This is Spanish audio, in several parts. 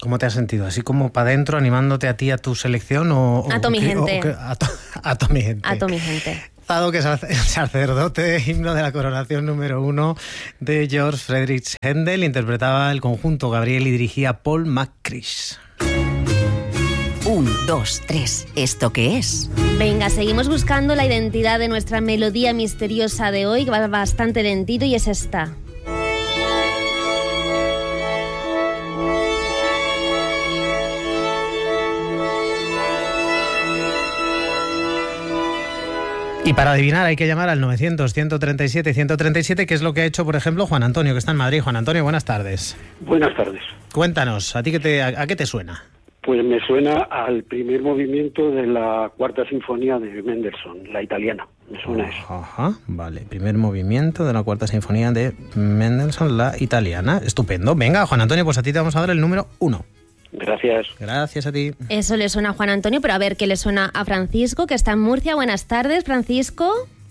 ¿Cómo te has sentido? ¿Así como para adentro, animándote a ti, a tu selección? A toda mi gente. A toda mi gente. A toda mi gente. Que es el sacerdote, himno de la coronación número 1 de George Friedrich Händel, interpretaba el conjunto Gabriel y dirigía Paul McCrish. 1, 2, 3. ¿Esto qué es? Venga, seguimos buscando la identidad de nuestra melodía misteriosa de hoy, que va bastante lentito, y es esta. Y para adivinar hay que llamar al 900-137-137, que es lo que ha hecho, por ejemplo, Juan Antonio, que está en Madrid. Juan Antonio, buenas tardes. Buenas tardes. Cuéntanos, ¿a ti a qué te suena? Pues me suena al primer movimiento de la Cuarta Sinfonía de Mendelssohn, la italiana. Me suena eso. Ajá, vale. Primer movimiento de la Cuarta Sinfonía de Mendelssohn, la italiana. Estupendo. Venga, Juan Antonio, pues a ti te vamos a dar el número 1. Gracias. Gracias a ti. Eso le suena a Juan Antonio, pero a ver qué le suena a Francisco, que está en Murcia. Buenas tardes, Francisco.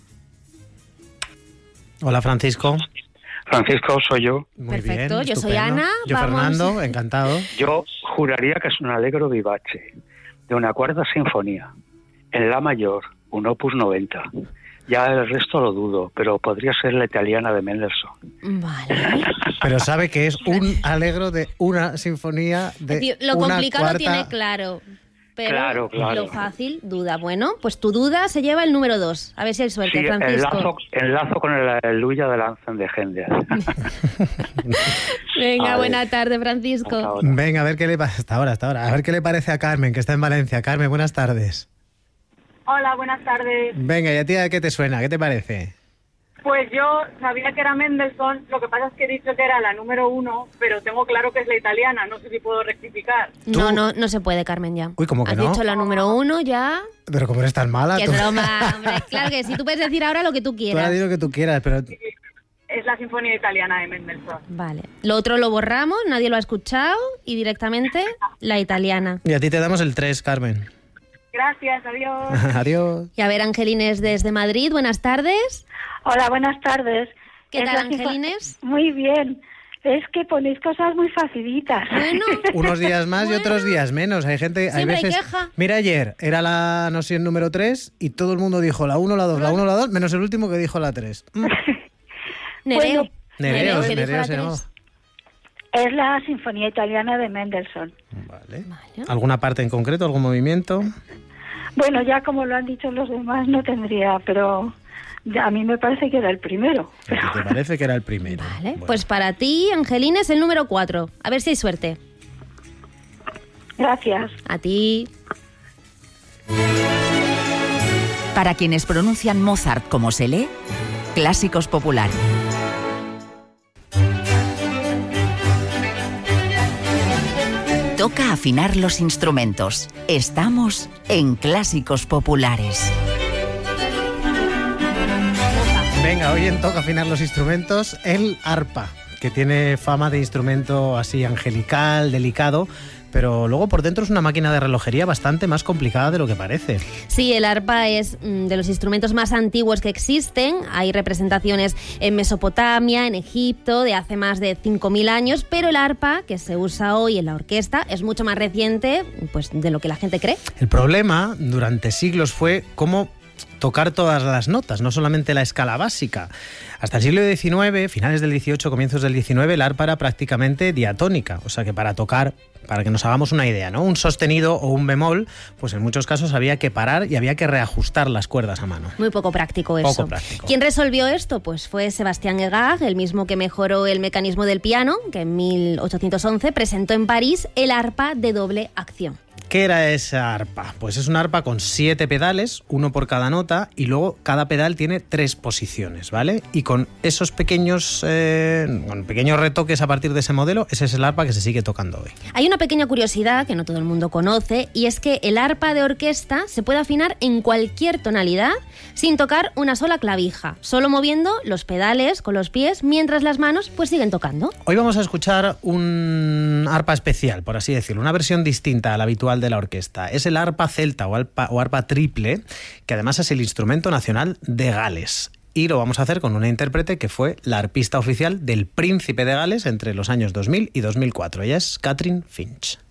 Hola, Francisco. Francisco, soy yo. Muy Perfecto, bien, yo soy estupendo. Ana. Yo Vamos. Fernando, encantado. Yo juraría que es un Allegro vivace, de una Cuarta Sinfonía, en La mayor, un opus 90. Ya el resto lo dudo, pero podría ser la italiana de Mendelssohn. Vale. Pero sabe que es un Allegro de una sinfonía de Lo una complicado cuarta... tiene claro. Pero Claro. lo fácil, duda. Bueno, pues tu duda se lleva el número 2. A ver si hay suerte, Sí, Francisco. enlazo con el Aleluya de Lanzen de Händel. Venga, Vale. buena tarde, Francisco. Hasta ahora. Venga, a ver qué le pasa. Hasta ahora. A ver qué le parece a Carmen, que está en Valencia. Carmen, buenas tardes. Hola, buenas tardes. Venga, ¿y a ti a qué te suena? ¿Qué te parece? Pues yo sabía que era Mendelssohn, lo que pasa es que he dicho que era la número 1, pero tengo claro que es la italiana, no sé si puedo rectificar. No se puede, Carmen, ya. Uy, ¿cómo que Has no? dicho la número 1 ya. Pero como eres tan mala, Que tú... es broma, hombre. Claro que sí, tú puedes decir ahora lo que tú Tú quieras. ahora di lo que tú quieras, pero... Es la Sinfonía Italiana de Mendelssohn. Vale. Lo otro lo borramos, nadie lo ha escuchado y directamente la italiana. Y a ti te damos el 3, Carmen. Gracias, adiós. Adiós. Y a ver, Angelines desde Madrid, buenas tardes. Hola, buenas tardes. ¿Qué Es tal, la Angelines? Muy bien. Es que ponéis cosas muy facilitas. Bueno, Unos días más y otros días menos. Hay gente... Siempre hay veces... queja. Mira, ayer era la, no sé, el número 3 y todo el mundo dijo la 1, la 2, la 1, la 2, menos el último que dijo la 3. Nereo. Nereo, que dijo Nereo la se llamaba. 3. Es la Sinfonía Italiana de Mendelssohn. Vale. Vale. ¿Alguna parte en concreto, algún movimiento? Bueno, ya como lo han dicho los demás, no tendría, pero a mí me parece que era el primero. ¿A ti te parece que era el primero? Vale, Bueno. pues para ti, Angelines, el número 4. A ver si hay suerte. Gracias. A ti. Para quienes pronuncian Mozart como se lee, Clásicos Populares. Toca afinar los instrumentos. Estamos en Clásicos Populares. Venga, hoy en Toca afinar los instrumentos, el arpa, que tiene fama de instrumento así angelical, delicado, pero luego por dentro es una máquina de relojería bastante más complicada de lo que parece. Sí, el arpa es de los instrumentos más antiguos que existen. Hay representaciones en Mesopotamia, en Egipto, de hace más de 5.000 años, pero el arpa que se usa hoy en la orquesta es mucho más reciente, pues, de lo que la gente cree. El problema durante siglos fue cómo tocar todas las notas, no solamente la escala básica. Hasta el siglo XIX, finales del XVIII, comienzos del XIX, el arpa era prácticamente diatónica, o sea que para tocar, para que nos hagamos una idea, ¿no? Un sostenido o un bemol, pues en muchos casos había que parar y había que reajustar las cuerdas a mano. Muy poco práctico eso. Poco práctico. ¿Quién resolvió esto? Pues fue Sebastián Egard, el mismo que mejoró el mecanismo del piano, que en 1811 presentó en París el arpa de doble acción. ¿Qué era esa arpa? Pues es una arpa con 7 pedales, uno por cada nota, y luego cada pedal tiene 3 posiciones, ¿vale? Y con esos pequeños retoques a partir de ese modelo, ese es el arpa que se sigue tocando hoy. Hay una pequeña curiosidad que no todo el mundo conoce, y es que el arpa de orquesta se puede afinar en cualquier tonalidad sin tocar una sola clavija, solo moviendo los pedales con los pies mientras las manos pues siguen tocando. Hoy vamos a escuchar un arpa especial, por así decirlo, una versión distinta a la habitual de la orquesta. Es el arpa celta o arpa triple, que además es el instrumento nacional de Gales. Y lo vamos a hacer con una intérprete que fue la arpista oficial del Príncipe de Gales entre los años 2000 y 2004. Ella es Catherine Finch.